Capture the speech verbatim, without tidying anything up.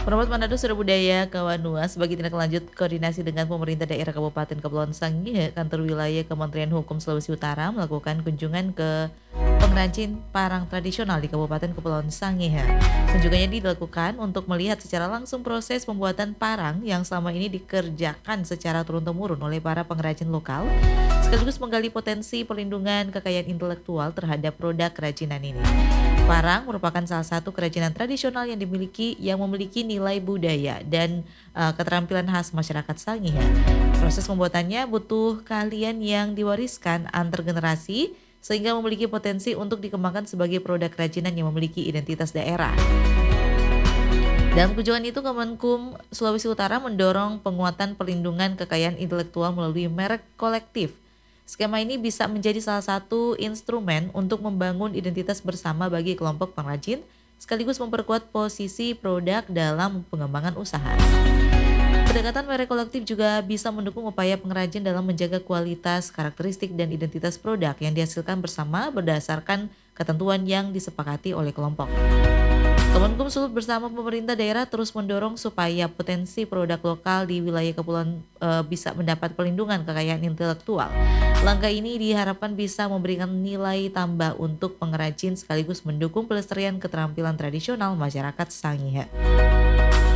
Format Manado Sura Budaya Kawanua sebagai tindak lanjut koordinasi dengan pemerintah daerah Kabupaten Kepulauan Sangihe, kantor wilayah Kementerian Hukum Sulawesi Utara melakukan kunjungan ke pengrajin parang tradisional di Kabupaten Kepulauan Sangihe. Kunjungannya dilakukan untuk melihat secara langsung proses pembuatan parang yang selama ini dikerjakan secara turun-temurun oleh para pengrajin lokal, sekaligus menggali potensi perlindungan kekayaan intelektual terhadap produk kerajinan ini. Parang merupakan salah satu kerajinan tradisional yang dimiliki yang memiliki nilai budaya dan uh, keterampilan khas masyarakat Sangihe. Proses pembuatannya butuh keahlian yang diwariskan antar generasi sehingga memiliki potensi untuk dikembangkan sebagai produk kerajinan yang memiliki identitas daerah. Dalam kunjungan itu, Kemenkum Sulawesi Utara mendorong penguatan perlindungan kekayaan intelektual melalui merek kolektif. Skema ini bisa menjadi salah satu instrumen untuk membangun identitas bersama bagi kelompok pengrajin, sekaligus memperkuat posisi produk dalam pengembangan usaha. Pendekatan merek kolektif juga bisa mendukung upaya pengrajin dalam menjaga kualitas, karakteristik, dan identitas produk yang dihasilkan bersama berdasarkan ketentuan yang disepakati oleh kelompok. Kemenkum Suluh bersama pemerintah daerah terus mendorong supaya potensi produk lokal di wilayah kepulauan e, bisa mendapat perlindungan kekayaan intelektual. Langkah ini diharapkan bisa memberikan nilai tambah untuk pengrajin sekaligus mendukung pelestarian keterampilan tradisional masyarakat Sangihe.